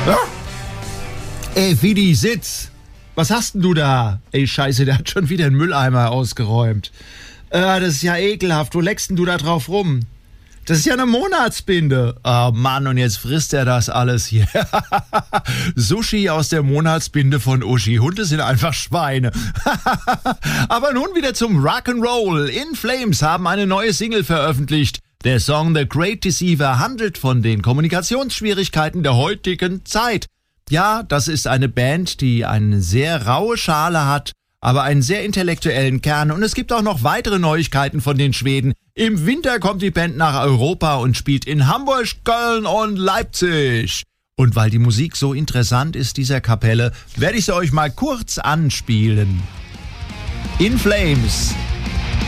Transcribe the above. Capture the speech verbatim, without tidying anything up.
Ey, Fidi, sitz! Was hast denn du da? Ey, scheiße, der hat schon wieder einen Mülleimer ausgeräumt. Äh, das ist ja ekelhaft. Wo leckst denn du da drauf rum? Das ist ja eine Monatsbinde. Oh Mann, und jetzt frisst er das alles hier. Sushi aus der Monatsbinde von Uschi. Hunde sind einfach Schweine. Aber nun wieder zum Rock'n'Roll. In Flames haben eine neue Single veröffentlicht. Der Song The Great Deceiver handelt von den Kommunikationsschwierigkeiten der heutigen Zeit. Ja, das ist eine Band, die eine sehr raue Schale hat, aber einen sehr intellektuellen Kern. Und es gibt auch noch weitere Neuigkeiten von den Schweden. Im Winter kommt die Band nach Europa und spielt in Hamburg, Köln und Leipzig. Und weil die Musik so interessant ist, dieser Kapelle, werde ich sie euch mal kurz anspielen. In Flames.